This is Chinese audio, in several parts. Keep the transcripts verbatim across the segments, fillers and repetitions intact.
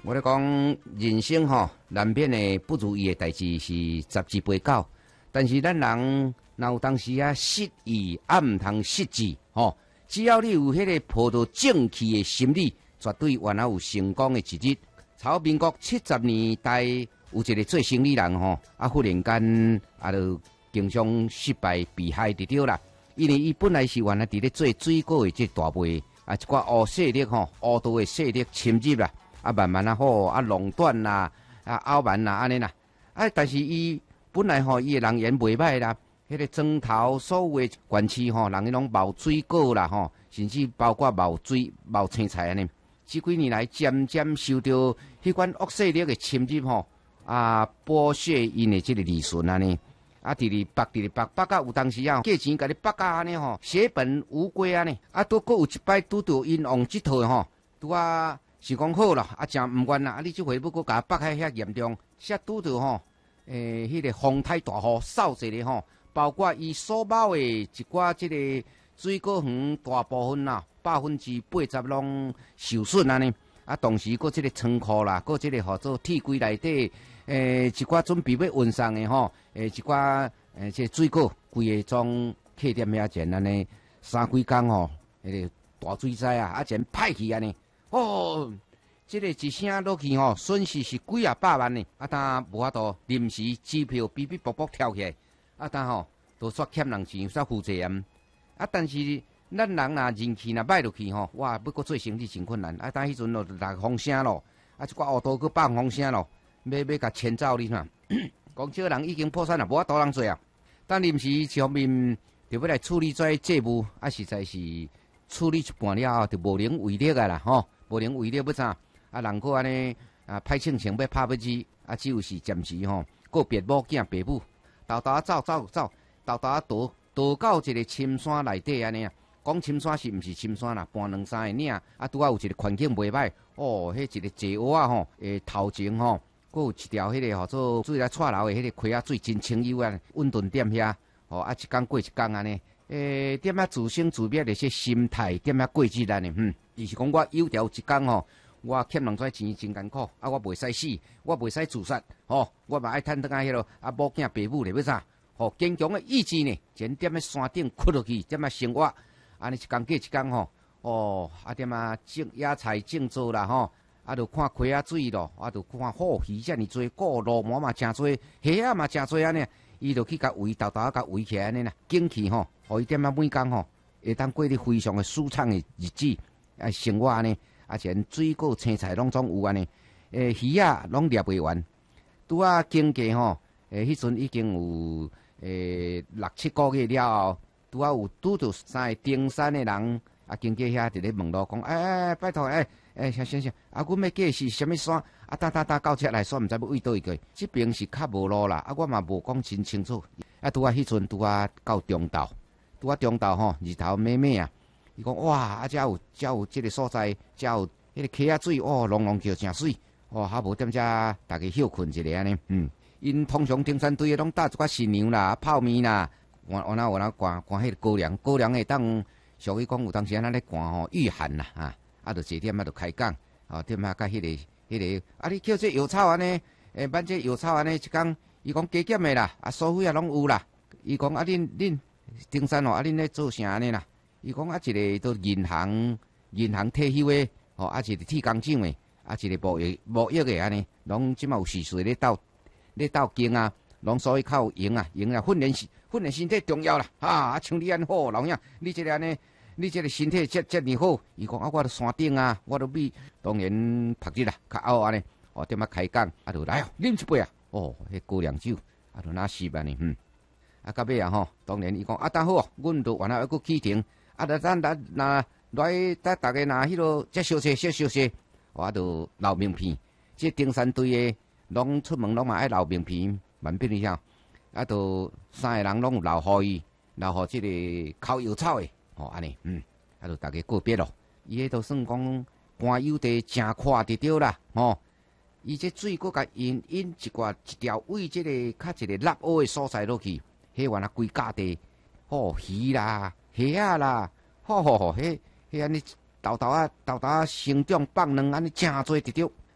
我咧讲人生吼，难免的不如意的代志是十之八九。但是咱人若有当时啊失意，啊毋通失志吼。只要你有迄个抱着正气的心理，绝对原来有成功的一日。朝民国七十年代有一个做生意人吼，啊忽然间啊就经常失败被害得着啦。因为伊本来是原来伫咧做水果的这大卖，啊一寡黑势力吼，黑道的势力侵入啦，啊慢慢啊好啊垄断啦，啊傲慢啦安尼啦，啊但是伊本来吼伊的人缘袂歹啦，迄个庄头所有的县市吼，人伊拢冒水果啦吼，甚至包括冒水冒青菜安尼。这几年来渐渐受到迄款恶势力的侵入吼，啊剥削因的这个利润安尼。啊，伫哩北，伫哩北，北甲有当时啊，价钱甲你北甲安尼吼，血本无归安尼。啊，拄佫有一摆拄着因用即套吼，拄啊是讲好啦，啊真毋愿啦。啊，你即回要佫甲北海遐严重，煞拄着吼，诶，迄个风台大雨扫一个吼，包括伊所包的一寡即个水果园大部分啦，百分之八十拢受损安尼。啊，同时佫即个仓库啦，佫即个号做铁柜内底。诶，一寡准备要运送的吼，诶，一寡诶，这水果规个种客店遐前安尼三几工吼，迄个大水灾啊，啊前歹去安尼，哦，这个一声落去吼，损失是几啊百万呢，啊当无法度临时支票比比卜卜跳起来，啊当吼都煞欠人钱，煞负责任，啊但是咱人若人气若歹落去吼，哇，要搁做生意真困难，啊当迄阵咯来风声咯，啊一寡乌道搁放风声咯。要要甲迁走你看，讲这个人已经破产了，无法度人做啊。但临时上面就要来处理这债务，啊，实在是处理一半了后，就无能为力啊啦，吼，无能为力要怎？啊，人个安尼啊，歹清清要拍要子，啊，只有是暂时吼，个别某囝爸母，豆豆啊走走走，豆豆啊逃逃到一个深山内底安尼啊。讲深山是毋是深山啦？搬两三个岭，啊，拄啊有一个环境袂歹，哦，迄一个坐窝啊吼，诶，头前吼。佫有一条迄个吼做水来串流的迄个溪仔水真清幽啊，温顿点遐，吼啊一工过一工安尼，诶点啊自生自灭的些心态点啊过日安尼，嗯，伊是讲我有条一工吼，我欠人跩钱真艰苦，啊我袂使死，我袂使自杀，吼，我嘛爱趁倒啊迄落啊某囝爸母咧要啥，吼坚强的意志呢，前点喺山顶屈落去，点啊生活，安尼一工过一工吼，哦啊点啊种野菜种做啦吼。啊，就看溪仔水咯，啊，就看好鱼遮尔多，个罗毛嘛真多，虾仔嘛真多安尼，伊就去甲围豆豆啊，甲围起来安尼啦，景气吼，互伊点啊每工吼，会当过得非常的舒畅的日子，啊，生活安尼，啊，前水果青菜拢总有安尼，诶，鱼仔拢掠袂完，拄啊经过吼，诶，迄阵已经有诶六七个月了后，拄啊有拄着三个登山的人，啊，经过遐伫咧问路讲，哎哎，拜托哎。诶，先先生，啊，阮要过是啥物山？啊，搭搭搭到遮来山，毋知要位倒一个。即边是较无路啦，啊，我嘛无讲真清楚。啊，拄啊，迄阵拄啊到中道，拄啊中道吼，日头美美啊。伊讲哇，啊，遮有遮有即个所在，遮有迄个溪仔水，哦，龙龙桥真水。哦，还无踮遮，大家休困一下安尼。嗯，因通常登山队诶拢搭一寡新娘啦、泡面啦，我我那我那寒寒迄个高粱，高粱会当属于讲有当时咱咧寒吼御寒啦啊。啊，就坐点啊，就开讲，哦，点啊，甲迄个、迄个，啊，你叫这药草安尼，诶，办这药草安尼，一讲，伊讲加减的啦，啊，收费啊拢有啦。伊讲啊，恁恁登山哦，啊，恁咧做啥安尼啦？伊讲啊，一个都银行银行退休的，哦，啊，一个铁工厂的，啊，一个贸易贸易的安尼，拢即马有时岁咧斗咧斗经啊，拢所以靠赢啊，赢啊，训练训练身体重要啦，啊，像你安好老兄，你这个安尼。你这个身体这这么好，伊讲啊，我伫山顶啊，我都比当然拍日啦，较后安尼，哦，点啊开讲，啊，就来哦，啉一杯啊，哦，迄高粱酒，啊，就拿四万呢，嗯，啊，到尾啊吼，当然伊讲啊，等好哦，阮都原来要搁启程，啊，咱咱那来，带大家拿迄落再小息小小息，我就留名片，这登山队诶，拢出门拢嘛爱留名片，万变一下，啊，都三个人拢有留互伊，留互即个烤药草诶。哦，安尼，嗯，啊，就大家个别咯。伊迄都算讲官有地真看得着啦，吼。伊这水果甲引引一寡一条位，即个较一个落乌的所在落去，迄原来规家地，哦，鱼啦、虾仔啦，吼吼吼，迄迄安尼豆豆啊、豆豆啊生长放卵，安尼真多得着。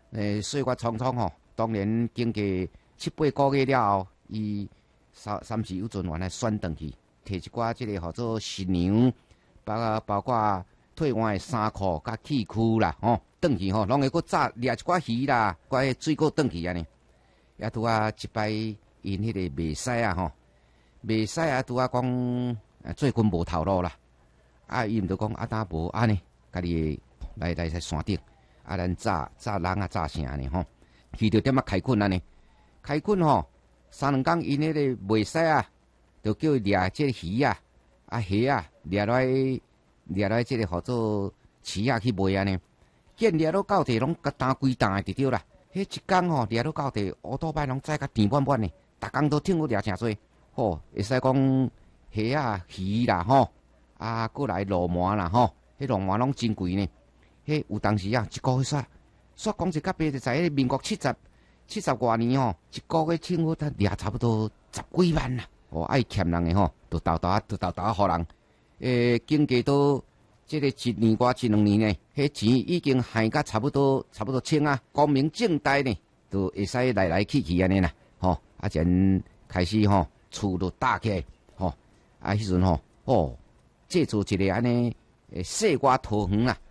诶，岁月匆匆吼，当然经过七八个月了后，伊三三时有阵原来选转去，摕一寡即个号做新娘，包包括退换的衫裤甲器躯啦，吼，转去吼，拢会搁炸掠一寡鱼啦，寡个水果转去安尼。也拄啊一摆因迄个卖使啊吼，卖使啊拄啊讲最近无头路啦，啊伊毋着讲啊当无安尼，家己来来在山顶，啊咱炸炸人啊炸啥呢吼，去着点啊开垦安尼，开垦吼三两工因迄个卖使啊，就叫伊掠即个鱼啊，啊虾啊掠来掠来即个号做饲啊去卖安尼，见掠到到地拢甲担规担的就对啦。迄一工吼，掠到到地，乌多摆拢载甲甜满满的，逐工都听我掠诚多，吼，会使讲虾啊、鱼啦，吼，啊，过来螺鳗啦，吼，迄螺鳗拢真贵呢。迄有当时啊，一个月煞，煞讲一甲白就在迄民国七十七十外年吼，一个月听我他掠差不多十几万啦。哦，爱欠人的吼，都豆豆啊，都豆豆啊，互人。诶，经过都。即个一年多一两年呢，迄钱已经还甲差不多差不多清啊，光明正大呢，都会使来来去去安尼啦，吼，啊，前开始吼，厝都搭起来，吼，啊，迄阵吼，哦，制作一个安尼诶世外桃源啊，